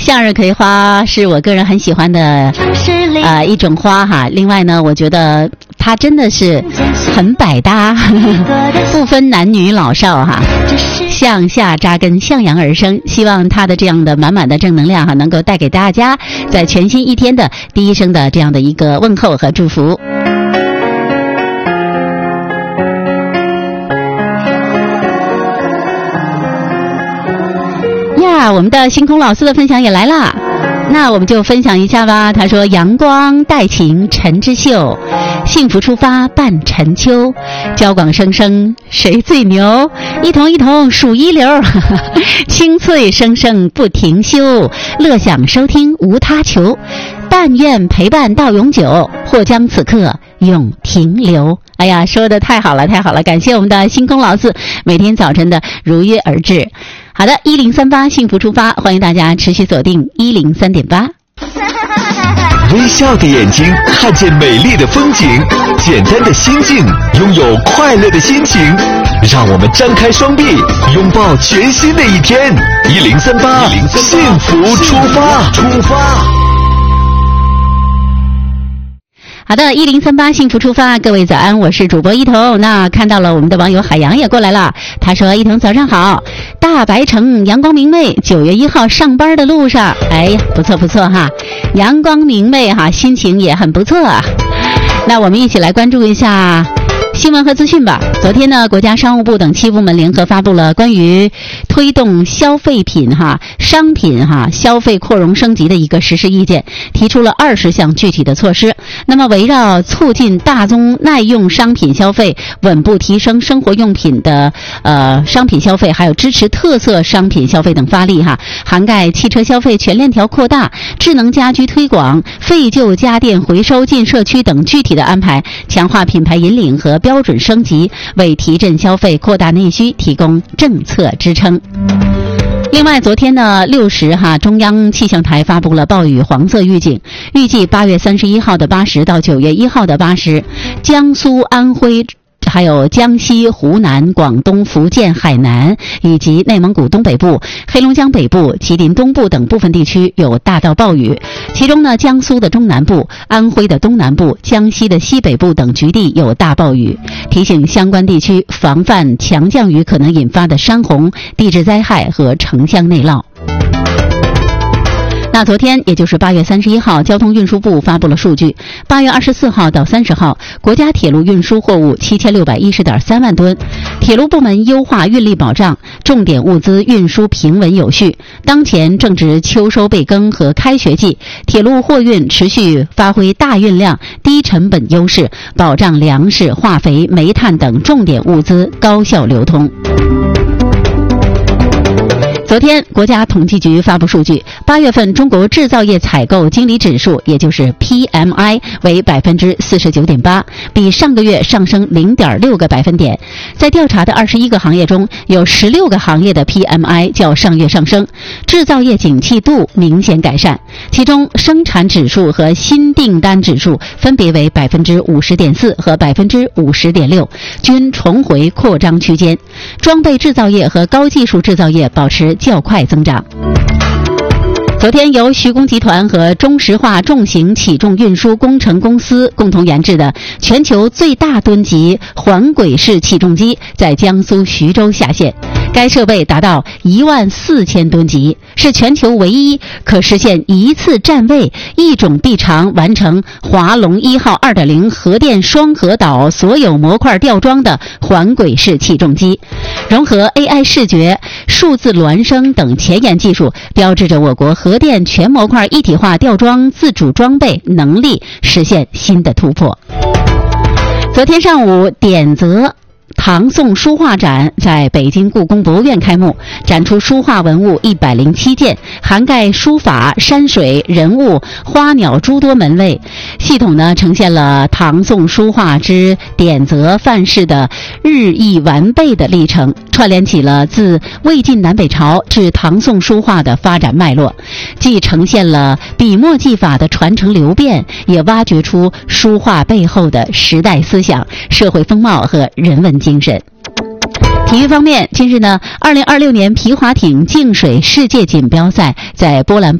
向日葵花是我个人很喜欢的一种花哈。另外呢，我觉得它真的是很百搭，不分男女老少哈，向下扎根，向阳而生。希望它的这样的满满的正能量哈，能够带给大家在全新一天的第一声的这样的一个问候和祝福。我们的星空老师的分享也来了，那我们就分享一下吧。他说：阳光带晴晨之秀，幸福出发伴晨秋，交广声声谁最牛，一同一同数一流，清脆声声不停休，乐享收听无他求，但愿陪伴到永久，或将此刻永停留。哎呀，说的太好了太好了，感谢我们的星空老师每天早晨的如约而至。好的，1038幸福出发，欢迎大家持续锁定103.8。 微笑的眼睛看见美丽的风景，简单的心境拥有快乐的心情，让我们张开双臂拥抱全新的一天。1038幸福出发。 好的，1038幸福出发，各位早安，我是主播一彤。那看到了我们的网友海洋也过来了，他说：一彤早上好，大白城阳光明媚，9月1号上班的路上，哎呀，不错不错哈，阳光明媚哈，心情也很不错啊。那我们一起来关注一下新闻和资讯吧。昨天呢，国家商务部等7部门联合发布了关于推动消费品商品消费扩容升级的一个实施意见，提出了20项具体的措施。那么围绕促进大宗耐用商品消费，稳步提升生活用品的商品消费，还有支持特色商品消费等发力涵盖汽车消费全链条扩大、智能家居推广、废旧家电回收进社区等具体的安排，强化品牌引领和标准升级，为提振消费、扩大内需提供政策支撑。另外，昨天呢6时中央气象台发布了暴雨黄色预警，预计8月31号的8时到9月1号的8时，江苏、安徽还有江西、湖南、广东、福建、海南以及内蒙古东北部、黑龙江北部、吉林东部等部分地区有大到暴雨，其中呢，江苏的中南部、安徽的东南部、江西的西北部等局地有大暴雨，提醒相关地区防范强降雨可能引发的山洪、地质灾害和城乡内涝。那昨天也就是8月31号，交通运输部发布了数据，8月24号到30号，国家铁路运输货物7610.3万吨，铁路部门优化运力保障，重点物资运输平稳有序。当前正值秋收备耕和开学季，铁路货运持续发挥大运量、低成本优势，保障粮食、化肥、煤炭等重点物资高效流通。昨天，国家统计局发布数据，8月份中国制造业采购经理指数，也就是 PMI 为 49.8%， 比上个月上升 0.6个百分点。在调查的21个行业中，有16个行业的 PMI 较上月上升，制造业景气度明显改善。其中，生产指数和新订单指数分别为 50.4% 和 50.6%， 均重回扩张区间。装备制造业和高技术制造业保持较快增长。昨天，由徐工集团和中石化重型起重运输工程公司共同研制的全球最大吨级环轨式起重机在江苏徐州下线。该设备达到14000吨级，是全球唯一可实现一次占位、一种臂长完成华龙1号 2.0 核电双核岛所有模块吊装的环轨式起重机。融合 AI 视觉、数字孪生等前沿技术，标志着我国核电全模块一体化吊装自主装备能力实现新的突破。昨天上午，点泽唐宋书画展在北京故宫博物院开幕，展出书画文物107件，涵盖书法、山水、人物、花鸟诸多门类。系统呢呈现了唐宋书画之点泽范式的日益完备的历程，串联起了自魏晋南北朝至唐宋书画的发展脉络，既呈现了笔墨技法的传承流变，也挖掘出书画背后的时代思想、社会风貌和人文精神。体育方面，近日呢，2026年皮划艇净水世界锦标赛在波兰